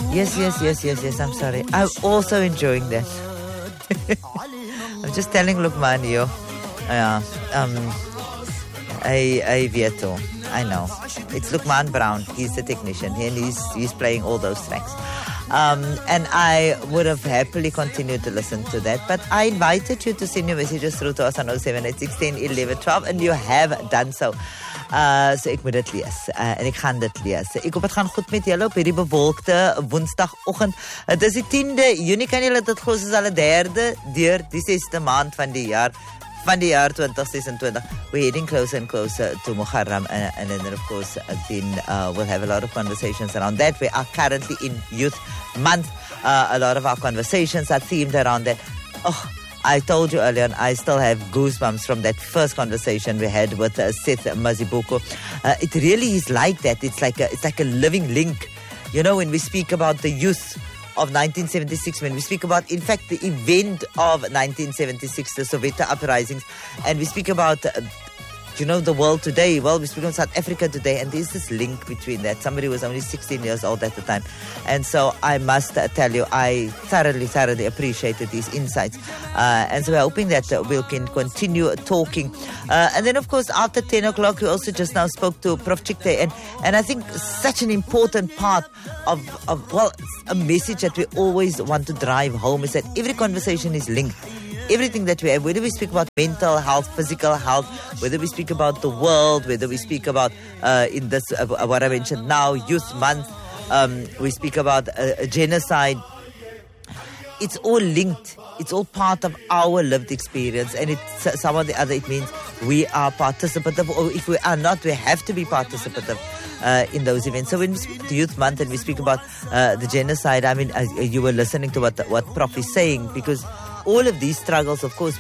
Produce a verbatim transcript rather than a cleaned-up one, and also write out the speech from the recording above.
Yes, yes, yes, yes, yes. I'm sorry. I'm also enjoying that. I'm just telling Lukman you. Yeah. Um. I I Vieto. I know. It's Lukman Brown. He's the technician, and he's he's playing all those tracks. Um, and I would have happily continued to listen to that, but I invited you to send your messages through to us on oh seven eight six, one oh, eleven, twelve, and you have done so. Uh, so ek moet dit lees, uh, en ek gaan dit lees. Ek hoop het gaan goed met julle op hierdie bewolkte woensdagoggend. Dit is die tiende Junie, kan julle dit glo, soos al die derde deur die sesde maand van die jaar. Van die jaar twenty twenty-six, we're heading closer and closer to Muharram, and, and then of course then uh, we'll have a lot of conversations around that. We are currently in Youth Month. Uh, a lot of our conversations are themed around that. Oh, I told you earlier on, I still have goosebumps from that first conversation we had with uh, Seth Mazibuko. Uh, it really is like that. It's like a, it's like a living link. You know, when we speak about the youth of nineteen seventy-six, when we speak about, in fact, the event of nineteen seventy-six, the Soweto uprisings, and we speak about, uh, you know, the world today. Well, we speak about South Africa today, and there's this link between that. Somebody was only sixteen years old at the time. And so I must uh, tell you, I thoroughly, thoroughly appreciated these insights. Uh, and so we're hoping that uh, we can continue talking. Uh, and then, of course, after ten o'clock, we also just now spoke to Professor Chikte. And, and I think such an important part of, of, well, a message that we always want to drive home is that every conversation is linked. Everything that we have, whether we speak about mental health, physical health, whether we speak about the world, whether we speak about, uh, in this, uh, what I mentioned now, Youth Month, um, we speak about uh, genocide. It's all linked. It's all part of our lived experience, and it's some of the other, it means we are participative, or if we are not, we have to be participative uh, in those events. So when we speak to Youth Month and we speak about uh, the genocide, I mean, uh, you were listening to what what Prof is saying, because all of these struggles, of course,